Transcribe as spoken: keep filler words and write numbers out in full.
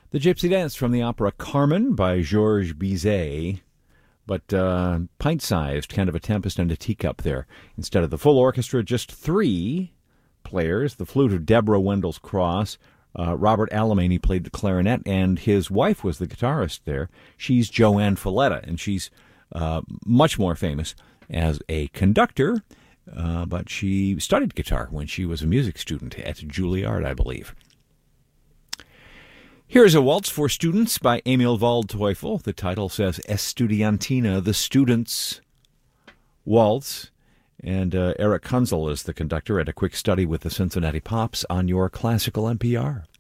The Gypsy Dance from the opera Carmen by Georges Bizet, but uh, pint-sized, kind of a Tempest and a Teacup there. Instead of the full orchestra, just three players. The flute of Deborah Wendell Cross. Uh, Robert Alemany played the clarinet, and his wife was the guitarist there. She's Joanne Falletta, and she's uh, much more famous as a conductor, uh, but she studied guitar when she was a music student at Juilliard, I believe. Here's a waltz for students by Emil Waldteufel. The title says Estudiantina, the Students' Waltz. And uh, Eric Kunzel is the conductor at A Quick Study with the Cincinnati Pops on your Classical N P R.